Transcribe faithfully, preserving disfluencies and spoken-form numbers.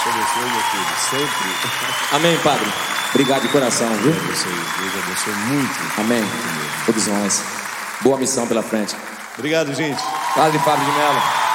abençoe, meu filho, sempre. Amém, padre. Obrigado de coração, viu? Deus abençoe, Deus abençoe muito. Amém. Todos nós. Boa missão pela frente. Obrigado, gente. Padre Fábio de Mello.